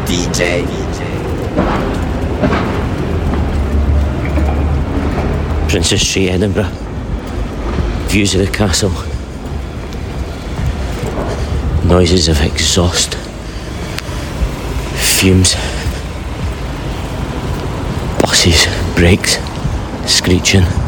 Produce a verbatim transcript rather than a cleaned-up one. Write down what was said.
D J. Princess Street, Edinburgh. Views of the castle. Noises of exhaust. Fumes. Buses, brakes, screeching.